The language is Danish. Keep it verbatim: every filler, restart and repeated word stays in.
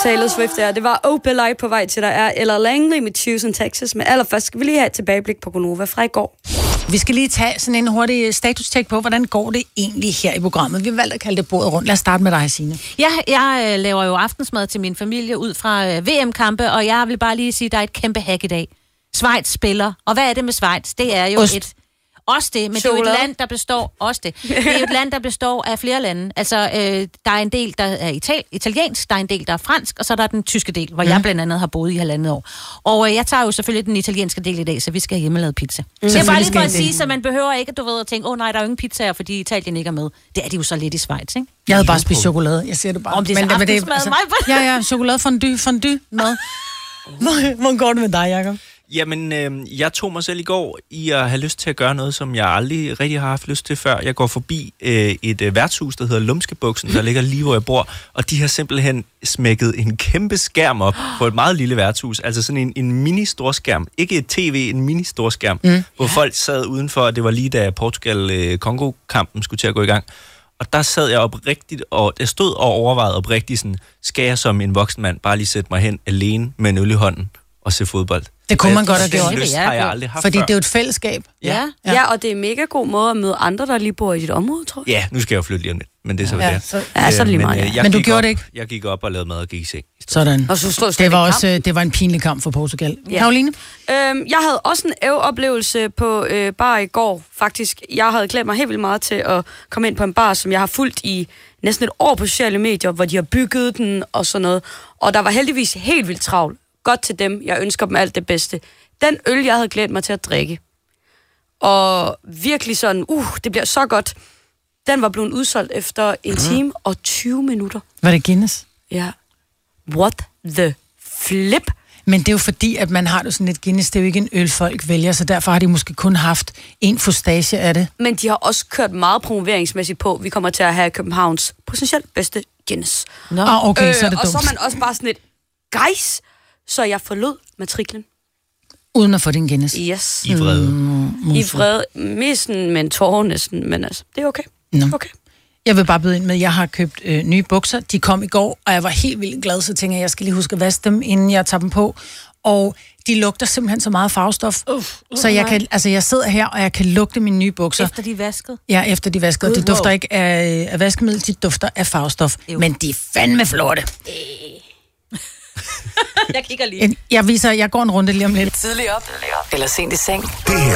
Taylor Swift er. Det var Opel Light på vej til dig er, eller Langley med Houston, Texas. Men allerførst skal vi lige have et tilbageblik på Gonova fra i går. Vi skal lige tage sådan en hurtig status-check på, hvordan går det egentlig her i programmet. Vi har valgt at kalde det bordet rundt. Lad os starte med dig, Signe. Ja, jeg øh, laver jo aftensmad til min familie ud fra øh, V M-kampe, og jeg vil bare lige sige, at der er et kæmpe hack i dag. Schweiz spiller. Og hvad er det med Schweiz? Det er jo Ost. et... Også det, men Chokolade. Det er jo et land, der består... Også det. Det er jo et land, der består af flere lande. Altså, øh, der er en del, der er ital- italiensk, der er en del, der er fransk, og så er der den tyske del, hvor mm. jeg blandt andet har boet i halvandet år. Og øh, jeg tager jo selvfølgelig den italienske del i dag, så vi skal have hjemmelavet pizza. Mm. Det er bare lige for at sige, så man behøver ikke, du ved, at tænke, åh oh, nej, der er jo ingen pizzaer, fordi Italien ikke er med. Det er de jo så lidt i Schweiz, ikke? Jeg havde bare spist chokolade, jeg siger det bare. Om det er men, det, altså, ja, ja, chokolade fondue, fondue, mad. Hvor går det med dig, Jacob? Jamen, øh, jeg tog mig selv i går i at have lyst til at gøre noget, som jeg aldrig rigtig har haft lyst til før. Jeg går forbi øh, et øh, værtshus, der hedder Lumskebuksen, der ligger lige, hvor jeg bor, og de har simpelthen smækket en kæmpe skærm op på et meget lille værtshus. Altså sådan en, en mini-storskærm. Ikke et tv, en mini-storskærm, mm. hvor folk sad udenfor, og det var lige da Portugal-Kongo-kampen skulle til at gå i gang. Og der sad jeg oprigtigt, og jeg stod og overvejede oprigtigt sådan, skal jeg som en voksen mand bare lige sætte mig hen alene med en øl i hånden og se fodbold? Det kunne man godt have gjort. Den lyst har jeg aldrig haft Fordi før. det er jo et fællesskab. Ja. Ja. ja, og det er en mega god måde at møde andre, der lige bor i dit område, tror jeg. Ja, nu skal jeg jo flytte lige om lidt, men det er så ja, det. Så, ja, så er det lige meget. Men, ja. men du gjorde op, det ikke? Jeg gik op og lavede mad og gik i seng. Sådan. Og så stod det var også det var en pinlig kamp for Portugal. Ja. Karoline? Øhm, jeg havde også en æv-oplevelse på øh, bar i går, faktisk. Jeg havde glædet mig helt vildt meget til at komme ind på en bar, som jeg har fulgt i næsten et år på sociale medier, hvor de har bygget den og sådan noget. Og der var heldigvis helt vildt travlt. Godt til dem. Jeg ønsker dem alt det bedste. Den øl, jeg havde glædet mig til at drikke, og virkelig sådan, uh, det bliver så godt, den var blevet udsolgt efter en time og tyve minutter. Var det Guinness? Ja. What the flip? Men det er jo fordi, at man har det sådan lidt Guinness, det er jo ikke en øl, folk vælger, så derfor har de måske kun haft en fustage af det. Men de har også kørt meget promoveringsmæssigt på, vi kommer til at have Københavns potentielt bedste Guinness. Nå, ah, okay, øh, så er det dumt. Og så er man også bare sådan et gejs, så jeg forlod matriklen. Uden at få din Guinness? Yes. I vrede? Mm, I vrede. Mest med en tårer næsten, men altså, det er okay. No. Okay. Jeg vil bare byde ind med, at jeg har købt øh, nye bukser. De kom i går, og jeg var helt vildt glad, så tænker jeg, at jeg skal lige huske at vaske dem, inden jeg tager dem på. Og de lugter simpelthen så meget farvestof. Uh, uh, så jeg kan, altså jeg sidder her, og jeg kan lugte mine nye bukser. Efter de er vasket? Ja, efter de er vasket. Uh, det dufter wow. ikke af, af vaskemiddel, de dufter af farvestof. Uh. Men de er fandme flotte. Jeg kigger lige. Jeg viser, jeg går en runde lige om lidt. Tidlig op, eller sent i seng. Det her